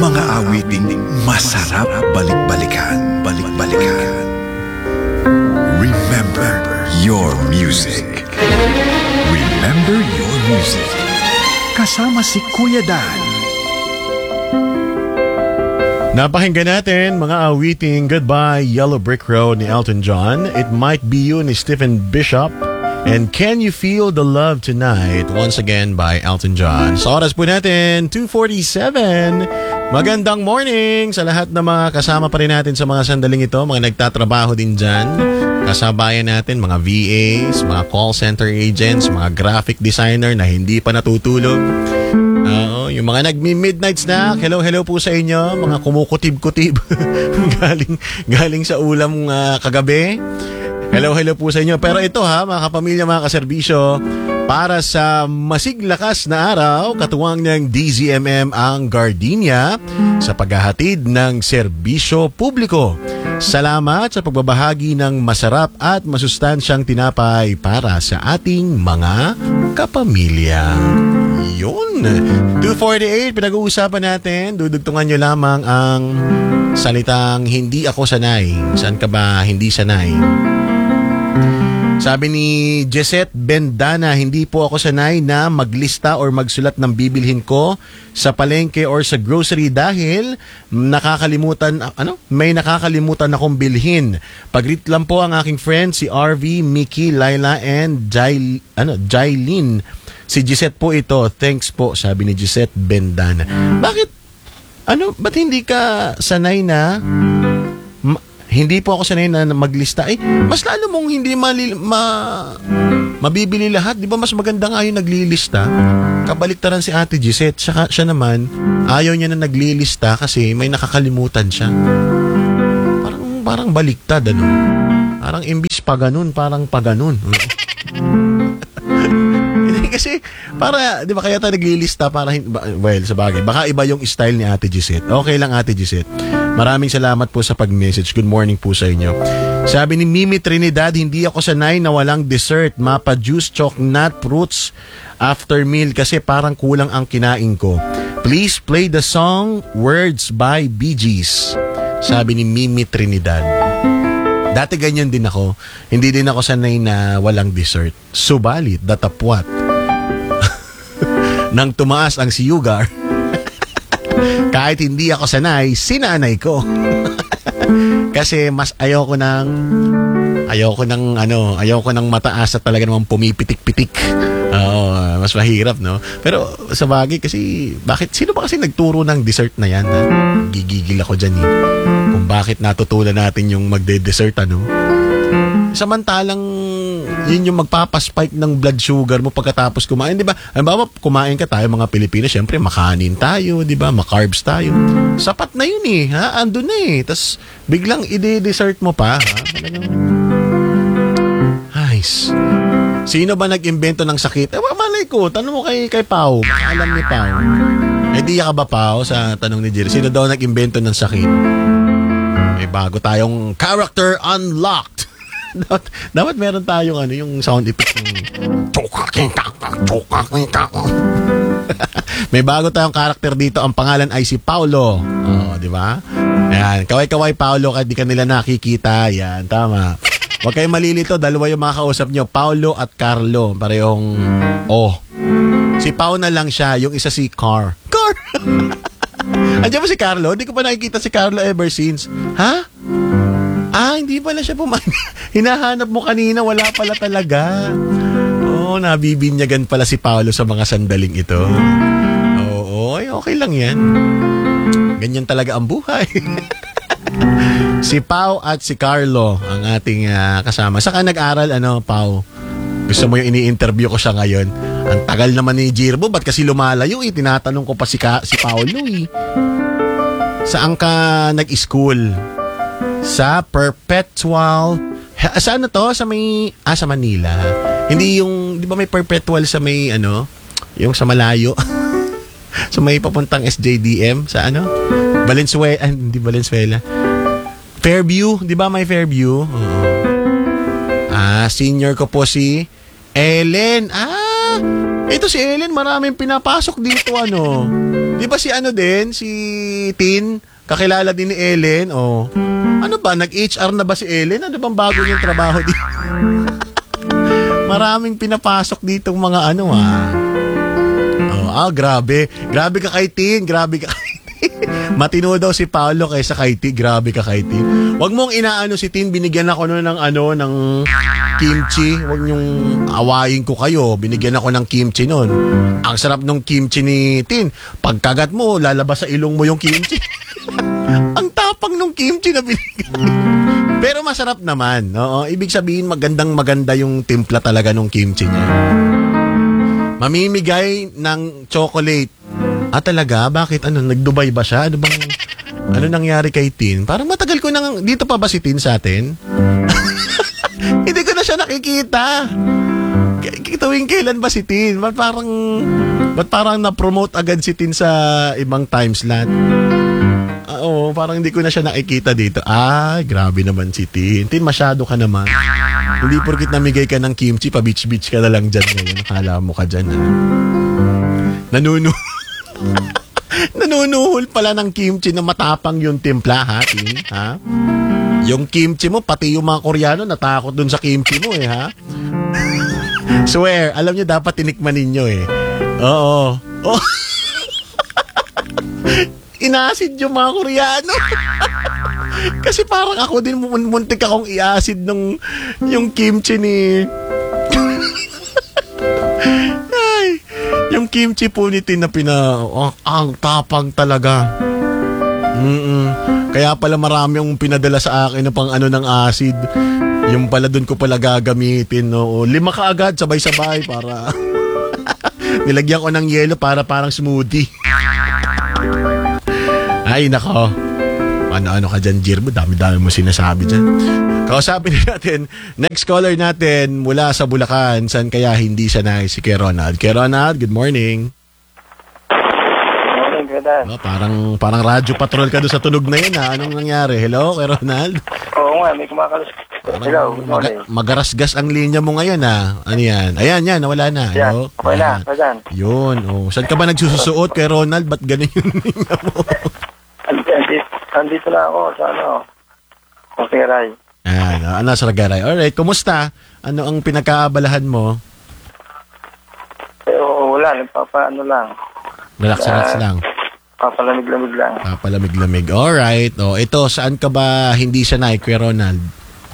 Mga awiting masarap balik-balikan. Balik-balikan. Remember your music. Remember your music. Kasama si Kuya Dan. Napakinggan natin mga awiting Goodbye Yellow Brick Road ni Elton John, It Might Be You ni Stephen Bishop, and Can You Feel the Love Tonight, once again by Elton John. Sa oras po natin, 2:47. Magandang morning sa lahat ng mga kasama pa rin natin sa mga sandaling ito, mga nagtatrabaho din dyan. Kasabayan natin, mga VAs, mga call center agents, mga graphic designer na hindi pa natutulog. Yung mga nagmi-midnight snack, hello po sa inyo, mga kumukutib-kutib galing sa ulam kagabi. Hello po sa inyo. Pero ito mga kapamilya, mga kaserbisyo, para sa masiglakas na araw, katuwang ng DZMM ang Gardenia sa paghahatid ng serbisyo publiko. Salamat sa pagbabahagi ng masarap at masustansyang tinapay para sa ating mga kapamilya. Yun. 2:48, pinag-uusapan natin. Dudugtungan nyo lamang ang salitang hindi ako sanay. Saan ka ba hindi sanay? Sabi ni Jesette Bendana, hindi po ako sanay na maglista or magsulat ng bibilhin ko sa palengke or sa grocery dahil may nakakalimutan akong bilhin. Pag-greet lang po ang aking friends si RV, Mickey, Laila, and Jailin. Si Gisette po ito. Thanks po, sabi ni Gisette Bendana. Ba't hindi ka sanay na hindi po ako sanay na maglista? Mas lalo mong hindi mabibili lahat. Di ba mas maganda nga yung naglilista? Kabaliktaran si Ate Gisette. Siya naman, ayaw niya na naglilista kasi may nakakalimutan siya. Parang baliktad, ano? Parang imbis pa ganun, parang pa ganun. Kasi di ba kaya tayo naglilista para sa bagay, baka iba yung style ni Ate Gisette. Okay lang, Ate Gisette. Maraming salamat po sa pag-message. Good morning po sa inyo. Sabi ni Mimi Trinidad, hindi ako sanay na walang dessert, mapa juice, chocolate, fruits after meal kasi parang kulang ang kinain ko. Please play the song Words by Bee Gees. Sabi ni Mimi Trinidad. Dati ganyan din ako. Hindi din ako sanay na walang dessert. Subalit, datapwat. Nang tumaas ang siyugar, kahit hindi ako sanay, sinanay ko. Kasi mas ayoko ng mataas at talaga namang pumipitik-pitik. Mas mahirap, no? Pero sa bagay kasi, sino ba kasi nagturo ng dessert na yan? Gigigil ako dyan, kung bakit natutunan natin yung magde-dessert, Samantalang yun yung magpapaspike ng blood sugar mo pagkatapos kumain, di ba? Halimbawa, kumain ka tayo mga Pilipino, syempre makanin tayo, di ba? Makarbs tayo. Sapat na yun andun na Tapos biglang i-dessert mo pa, Nice. Sino ba nag-imbento ng sakit? Malay ko, tanong mo kay Pao. Alam ni Pao. Di ka ba, Pao, sa tanong ni Jerry? Sino daw nag-imbento ng sakit? May bago tayong character unlocked. Dapat meron tayong yung sound effect ng may bago tayong character dito. Ang pangalan ay si Paulo. Di ba? Ayan, kaway-kaway Paulo, kahit di ka nila nakikita. Yan, tama. Huwag kayong malilito, dalawa yung mga kausap nyo, Paulo at Carlo. Parehong si Pao na lang siya, yung isa si Car. Andiyan ba si Carlo? Hindi ko pa nakikita si Carlo ever since. Ha? Hindi pala siya hinahanap mo kanina, wala pala talaga. Nabibinyagan pala si Paolo sa mga sandaling ito. Okay lang yan. Ganyan talaga ang buhay. Si Pao at si Carlo ang ating kasama. Saan ka nag-aral, Pao? Gusto mo yung ini-interview ko siya ngayon? Ang tagal naman ni Jirbo, ba't kasi lumalayo Tinatanong ko pa si Paolo Saan ka nag-school? Sa Perpetual. Saan to? Sa Manila. Hindi yung, di ba may Perpetual sa may, yung sa malayo? Sa may papuntang SJDM? Sa Valenzuela. Hindi Valenzuela. Fairview. Di ba may Fairview? Senior ko po si Ellen. Ito si Ellen, maraming pinapasok dito, Di ba si ano din, si Tin, kakilala din ni Ellen, oh. Ano ba, nag-HR na ba si Ellen? Ano bang bago niyang trabaho dito? Maraming pinapasok ditong mga ano, grabe. Grabe ka kay Tin, grabe ka kay Tin. Matino daw si Paolo kaysa kay Tin, grabe ka kay Tin. Huwag mong inaano si Tin, binigyan ako noon ng kimchi. Huwag niyong awayin ko kayo, binigyan ako ng kimchi noon. Ang sarap ng kimchi ni Tin. Pagkagat mo, lalabas sa ilong mo yung kimchi. Ang tapang ng kimchi na binigyan. Pero masarap naman. Oo, ibig sabihin maganda yung timpla talaga ng kimchi niya. Mamimigay ng chocolate. Talaga? Bakit? Nag-Dubai ba siya? Ano nangyari kay Tin? Parang matagal ko nang, dito pa ba si Tin sa atin? Hindi ko na siya nakikita. Tuwing kailan ba si Tin? Ba't parang na-promote agad si Tin sa ibang time slot? Oo, parang hindi ko na siya nakikita dito. Grabe naman si Tin. Tin, masyado ka naman. Hindi porkit namigay ka ng kimchi, pa-beach-beach ka na lang dyan ngayon. Nakala mo ka dyan, Nanunuhol pala ng kimchi na matapang yung timpla, Tin? Ha? Yung kimchi mo, pati yung mga Koreano natakot dun sa kimchi mo, ha? Swear, alam nyo, dapat tinikman ninyo, Oo. Oh. Inasid yung mga Koreano. Kasi parang ako din, muntik akong i-acid yung kimchi ni... Yung kimchi po ni Tin na ang tapang talaga. Kaya pala marami yung pinadala sa akin na pang ano ng acid. Yung pala dun ko pala gagamitin. No? 5 ka agad, sabay-sabay para... Nilagyan ko ng yelo para parang smoothie. Ay, nako. Ano ka dyan, Jirbo? Dami-dami mo sinasabi dyan. Kausapin natin, next caller natin mula sa Bulacan. Saan kaya hindi sanay si Kuya Ronald? Kuya Ronald, good morning. Morning, Kuya. Parang radyo patrol ka doon sa tunog na yun, ha? Anong nangyari? Hello, Kuya Ronald? Oo nga, may kumakalas. Hello, good morning. Magarasgas ang linya mo ngayon, ha? Ano yan? Ayan, nawala na. Yan, okay na. Ayan. Yun, Saan ka ba nagsususuot, Kuya Ronald? Ba't ganun yung linya mo? Andito na ako sa Ragaray. Sa Ragaray. Alright, kumusta? Ano ang pinagkaabalahan mo? Wala, nagpapaano lang. Relax lang. Papalamig-lamig lang. Papalamig-lamig. Alright. Ito, saan ka ba hindi sanay, Kuya Ronald?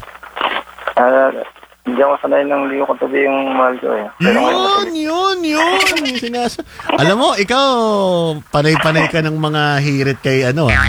Hindi ako sanay ng liyo katabi yung mahal ko Yun. Alam mo, ikaw, panay-panay ka ng mga hirit kay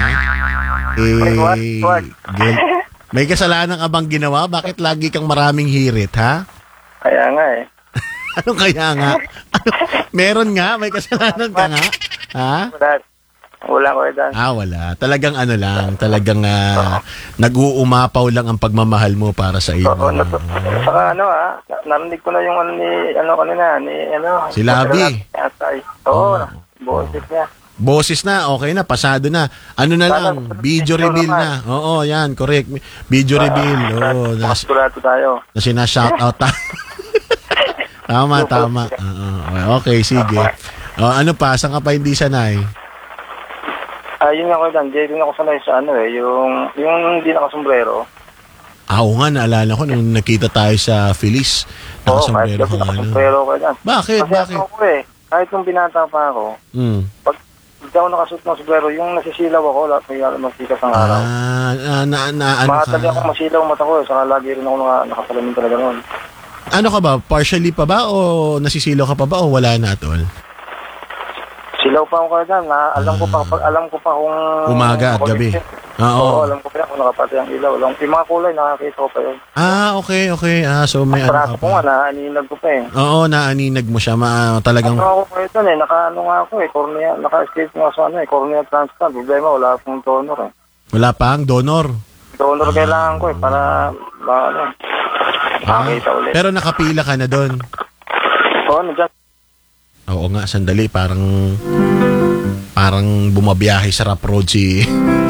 What? May kasalanan ka bang ginawa? Bakit lagi kang maraming hirit, ha? Kaya nga Anong kaya nga? Meron nga? May kasalanan ka nga? Ha? Wala ko dan. Wala. Talagang talagang nag-uumapaw lang ang pagmamahal mo para sa iyo. Saka narinig ko na yung kanina, si Labi. Boses niya. Boses na, okay na, pasado na. Ano na lang, video reveal na. Oo, yan, correct. Video reveal. Pasturado tayo. Na sinashoutout ta. Tama. Okay, sige. Ano pa, saan ka pa hindi sanay? Yun nga ko dan, di rin ako sanay sa yung hindi nakasombrero. Oo nga, naalala ko nung nakita tayo sa Feliz. Nakasombrero ka nga. Bakit? Kahit nung binata pa ako, pag hindi ako nakasuot ng sombrero, yung nasisilaw ako, may magsikas ng araw. Matali ako masilaw mata ko, saka lagi rin ako nakasalamin talaga noon. Ano ka ba? Partially pa ba o nasisilaw ka pa ba o wala na at all? Silaw pa ako dyan. Alam ko pa kung... Umaga at gabi. Oo, alam ko pa kung nakapatay ang ilaw. Yung mga kulay, nakakita ko pa yun. Okay. So may ka pa. Nga, naaninag ko pa Oo, naaninag mo siya. Talagang... Ako pa ito naka-ano nga ako cornea, naka-escape nga sa cornea transplant. Problema, wala akong donor Wala pang donor? Donor kailangan ko para makakita ulit. Pero nakapila ka na doon? Oo, nandiyan. Oo nga, sandali. Parang bumabiyahe sa rough road si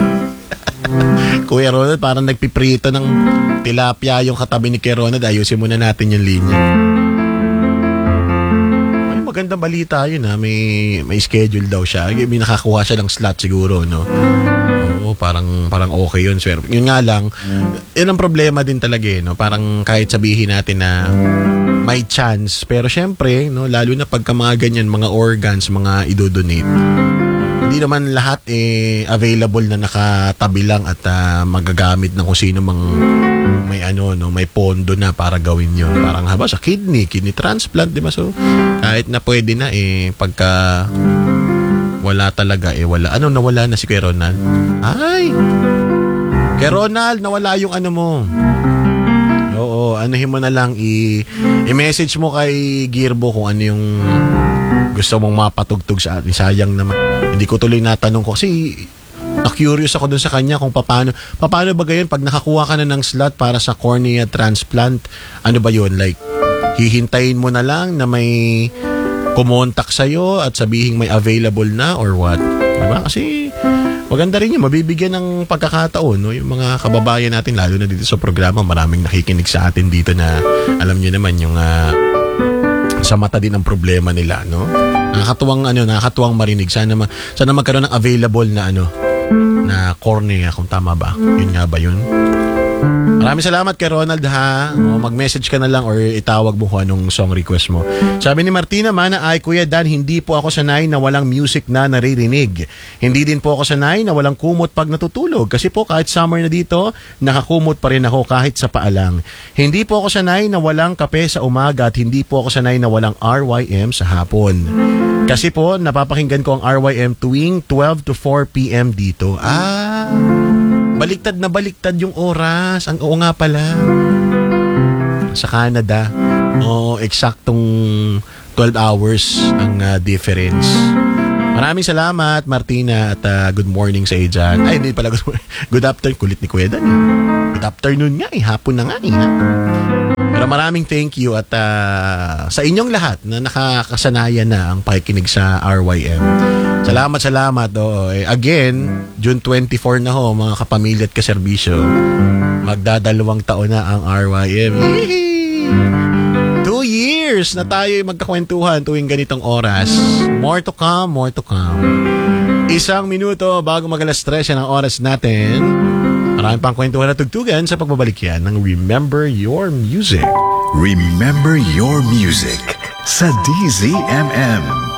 Kuya Ronald. Parang nagpiprito ng tilapia yung katabi ni Kuya Ronald. Ayusin muna natin yung linya. magandang balita yun ha. May schedule daw siya. May nakakuha siya ng slot siguro, no? Oo, parang okay yun, sir. Yun nga lang, yun ang problema din talaga, no? Parang kahit sabihin natin na may chance, pero syempre, no, lalo na pagka mga ganyan, mga organs, mga idodonate, hindi naman lahat available na nakatabi lang at magagamit ng kung sino mang may may pondo na para gawin yun. Parang haba sa kidney transplant, di ba? So, kahit na pwede na pagka wala talaga wala. Nawala na si Kuya Ronald? Ay! Kuya Ronald, nawala yung mo. Oo, anuhin mo na lang i-message mo kay Gearbo kung ano yung gusto mong mapatugtog sa atin. Sayang naman. Hindi ko tuloy natanong ko kasi na-curious ako dun sa kanya kung paano ba gayon pag nakakuha ka na ng slot para sa cornea transplant. Ano ba yun? Like, hihintayin mo na lang na may kumontak sa'yo at sabihin may available na or what? Diba? Kasi maganda rin yun. Mabibigyan ng pagkakataon, no? Yung mga kababayan natin, lalo na dito sa programa, maraming nakikinig sa atin dito na alam nyo naman yung sa mata din ang problema nila, no? Nakakatuwang marinig. Sana magkaroon ng available na na cornea, kung tama ba. Yun nga ba yun? Maraming salamat kay Ronald ha. Mag-message ka na lang or itawag mo kung anong song request mo. Sabi ni Martina Mana ay, Kuya Dan, hindi po ako sanay na walang music na naririnig. Hindi din po ako sanay na walang kumot pag natutulog. Kasi po kahit summer na dito, nakakumot pa rin ako kahit sa paalang. Hindi po ako sanay na walang kape sa umaga at hindi po ako sanay na walang RYM sa hapon. Kasi po, napapakinggan ko ang RYM tuwing 12 to 4 p.m. dito. Baliktad na baliktad yung oras. Oo nga pala. Sa Canada. Oo, eksaktong 12 hours ang difference. Maraming salamat, Martina, at good morning sa iyo dyan. Ay, hindi pala good afternoon. Kulit ni Kuya Dan. Good afternoon nga hapon na nga ha? Pero maraming thank you at sa inyong lahat na nakakasanayan na ang pakikinig sa RYM. Salamat. Again, June 24 na ho, mga kapamilya at kaserbisyo. Magdadalawang taon na ang RYM. Yee! 2 years na tayo magkakwentuhan tuwing ganitong oras. More to come. 1 minuto bago mag-alas 13 ang oras natin. Maraming pang kwentuhan at tugtugan sa pagbabalik yan ng Remember Your Music. Remember Your Music sa DZMM.